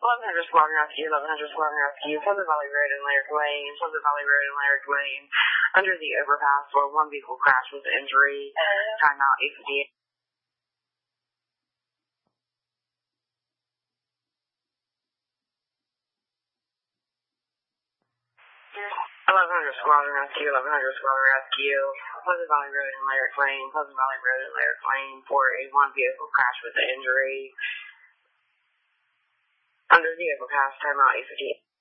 1100 Squadron Rescue, 1100 Squadron Rescue, Pleasant Valley Road and Laird Lane, Pleasant Valley Road and Laird Lane, under the overpass where one vehicle crashed with injury, timeout 858. 1100 Squadron Rescue, 1100 Squadron Rescue, Pleasant Valley Road and Laird Lane, Pleasant Valley Road and Laird Lane, for a one vehicle crash with injury, under the overpass, timeout 858.